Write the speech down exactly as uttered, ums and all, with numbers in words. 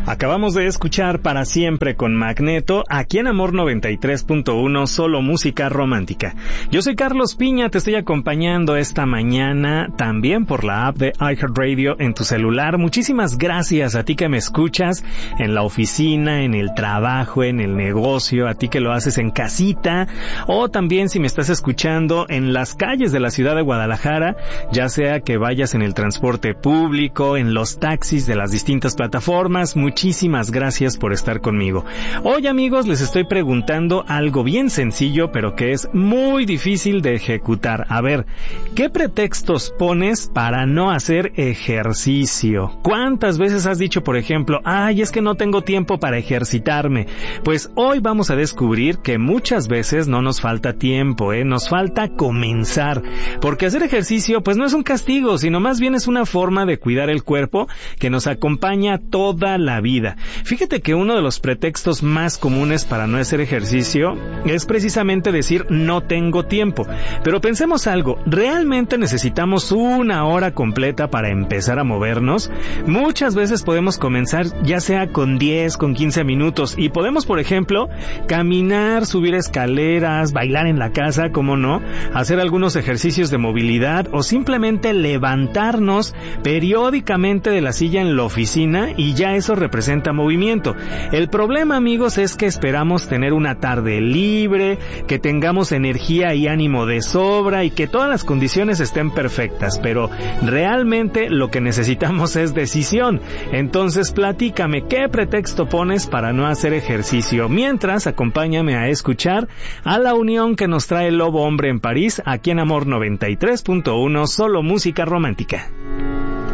Acabamos de escuchar Para Siempre con Magneto, aquí en Amor noventa y tres punto uno, solo música romántica. Yo soy Carlos Piña, te estoy acompañando esta mañana también por la app de iHeartRadio en tu celular. Muchísimas gracias a ti que me escuchas en la oficina, en el trabajo, en el negocio, a ti que lo haces en casita, o también si me estás escuchando en las calles de la ciudad de Guadalajara, ya sea que vayas en el transporte público, en los taxis de las distintas plataformas. Muchísimas gracias por estar conmigo. Hoy, amigos, les estoy preguntando algo bien sencillo, pero que es muy difícil de ejecutar. A ver, ¿qué pretextos pones para no hacer ejercicio? ¿Cuántas veces has dicho, por ejemplo, ay, es que no tengo tiempo para ejercitarme? Pues hoy vamos a descubrir que muchas veces no nos falta tiempo, ¿eh? Nos falta comenzar. Porque hacer ejercicio, pues no es un castigo, sino más bien es una forma de cuidar el cuerpo que nos acompaña toda la vida. vida. Fíjate que uno de los pretextos más comunes para no hacer ejercicio es precisamente decir no tengo tiempo. Pero pensemos algo, ¿realmente necesitamos una hora completa para empezar a movernos? Muchas veces podemos comenzar ya sea con diez, con quince minutos y podemos, por ejemplo, caminar, subir escaleras, bailar en la casa, ¿cómo no? Hacer algunos ejercicios de movilidad o simplemente levantarnos periódicamente de la silla en la oficina y ya eso representa presenta movimiento. El problema, amigos, es que esperamos tener una tarde libre, que tengamos energía y ánimo de sobra y que todas las condiciones estén perfectas, pero realmente lo que necesitamos es decisión. Entonces, platícame, ¿qué pretexto pones para no hacer ejercicio? Mientras, acompáñame a escuchar a la unión que nos trae el Lobo Hombre en París, aquí en Amor noventa y tres punto uno, solo música romántica.